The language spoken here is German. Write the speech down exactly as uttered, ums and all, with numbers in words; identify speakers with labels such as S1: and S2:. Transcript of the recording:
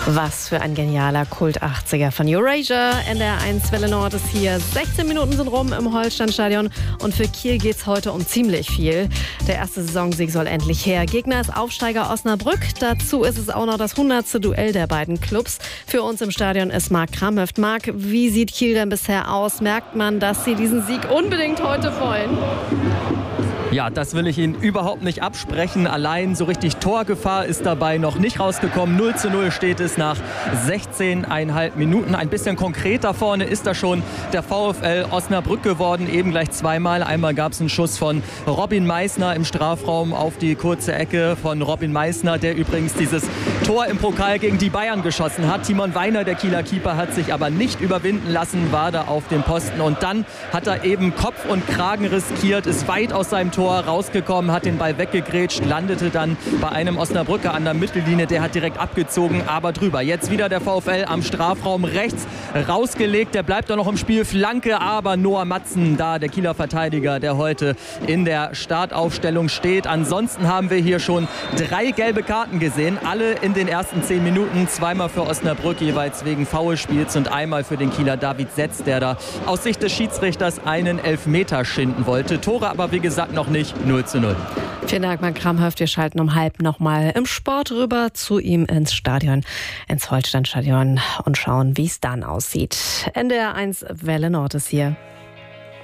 S1: Was für ein genialer Kult-achtziger von Eurasia. N D R eins Welle Nord ist hier. sechzehn Minuten sind rum im Holsteinstadion und für Kiel geht's heute um ziemlich viel. Der erste Saisonsieg soll endlich her. Gegner ist Aufsteiger Osnabrück. Dazu ist es auch noch das hundertste Duell der beiden Clubs. Für uns im Stadion ist Marc Kramhöft. Marc, wie sieht Kiel denn bisher aus? Merkt man, dass sie diesen Sieg unbedingt heute wollen?
S2: Ja, das will ich Ihnen überhaupt nicht absprechen. Allein so richtig Torgefahr ist dabei noch nicht rausgekommen. null zu null steht es nach sechzehn Komma fünf Minuten. Ein bisschen konkreter vorne ist da schon der VfL Osnabrück geworden. Eben gleich zweimal. Einmal gab es einen Schuss von Robin Meissner im Strafraum auf die kurze Ecke von Robin Meissner, der übrigens dieses Tor im Pokal gegen die Bayern geschossen hat. Timon Weiner, der Kieler Keeper, hat sich aber nicht überwinden lassen, war da auf dem Posten. Und dann hat er eben Kopf und Kragen riskiert, ist weit aus seinem Tor rausgekommen, hat den Ball weggegrätscht, landete dann bei einem Osnabrücker an der Mittellinie, der hat direkt abgezogen, aber drüber. Jetzt wieder der VfL am Strafraum rechts rausgelegt, der bleibt da noch im Spiel, Flanke, aber Noah Matzen, da der Kieler Verteidiger, der heute in der Startaufstellung steht. Ansonsten haben wir hier schon drei gelbe Karten gesehen, alle in den ersten zehn Minuten, zweimal für Osnabrück, jeweils wegen Foulspiels und einmal für den Kieler David Setz, der da aus Sicht des Schiedsrichters einen Elfmeter schinden wollte. Tore aber wie gesagt noch nicht. null zu null.
S1: Vielen Dank, Marc Kramhöft. Wir schalten um halb nochmal im Sport rüber zu ihm ins Stadion, ins Holsteinstadion und schauen, wie es dann aussieht. N D R eins Welle Nord ist hier.